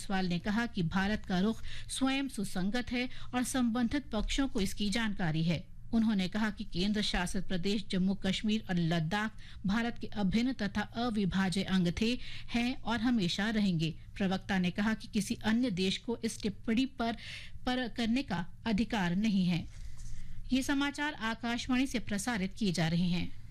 जायसवाल ने कहा कि भारत का रुख स्वयं सुसंगत है और संबंधित पक्षों को इसकी जानकारी है। उन्होंने कहा कि केंद्र शासित प्रदेश जम्मू कश्मीर और लद्दाख भारत के अभिन्न तथा अविभाज्य अंग थे, हैं और हमेशा रहेंगे। प्रवक्ता ने कहा कि किसी अन्य देश को इस टिप्पणी पर करने का अधिकार नहीं है। ये समाचार आकाशवाणी से प्रसारित किए जा रहे हैं।